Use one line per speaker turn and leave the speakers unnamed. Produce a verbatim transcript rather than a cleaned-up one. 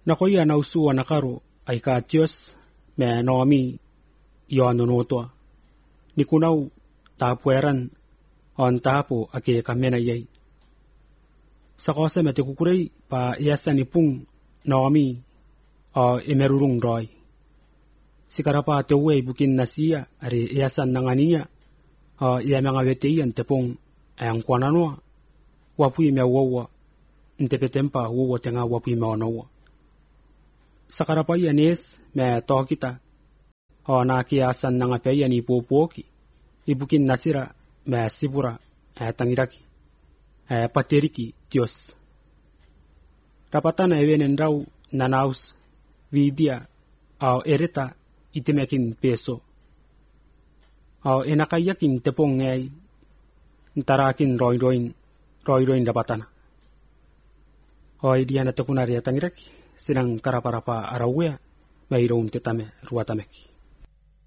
Nakoya na usuwa nakaro ay ka Diyos me nomi yon nunoto. Ni kunaw tapueran on tapo ake kamenayay. Sa kose mete kukuray pa iyasan ni pung nomi o imerurung roy. Si karapa tewe bukin nasiya ari iyasan nanganiya o iya mga weteyan tepong ayang kwananwa wapui me wawa ntepetempa wawa tenga wapui me onawa. Sa karapa iyanis me to kita o na kiyasan nangapeya ni popoki ibukin nasira me sibura e tangiraki e pateriki Diyos. Rapatan ay wenen raw nanaus vidya o erita itimekin peso. O enakayakin tepong ngay ntarakin roy-royn roy-royn rapatan. O idiyan na tekunari tangiraki sinang karaparapa arawya mayroon titame ruwatameki.